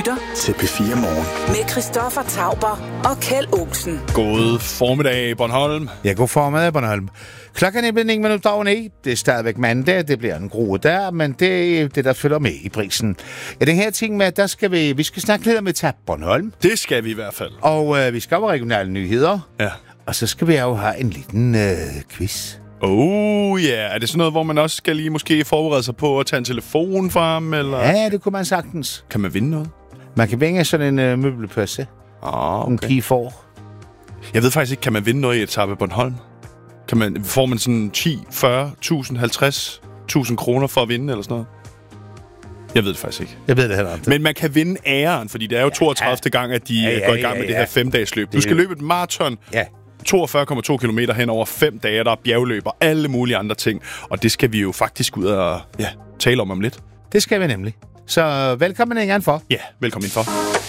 lytter til P4 Morgen. med Christoffer Tauber og Kjeld Olsen. God formiddag, Bornholm. Ja, god formiddag, Bornholm. Klokken er blevet 9 minutter over 9. Det er stadigvæk mandag. Det bliver en grue der, men det er det, der følger med i prisen. Ja, den her ting med, at der skal vi skal snakke lidt om Etape Bornholm. Det skal vi i hvert fald. Og vi skal over regionale nyheder. Ja. Og så skal vi jo have en liten quiz. Er det sådan noget, hvor man også skal lige måske forberede sig på at tage en telefon frem, eller? Ja, det kunne man sagtens. Kan man vinde noget? Man kan vinde sådan en møbelpøsse. Okay. En pige får. Jeg ved faktisk ikke, kan man vinde noget i Etape Bornholm? Får man sådan 10, 40.000, 50.000 kroner for at vinde, eller sådan noget? Jeg ved det faktisk ikke. Jeg ved det heller ikke. Men man kan vinde æren, fordi det er jo 32. gang, at de går i gang med det her 5-dagesløb. Du skal løbe et maraton. Ja. 42,2 kilometer hen over 5 dage, der er bjergløb og alle mulige andre ting. Og det skal vi jo faktisk ud og tale om lidt. Det skal vi nemlig. Så velkommen igen for. Ja, velkommen indenfor.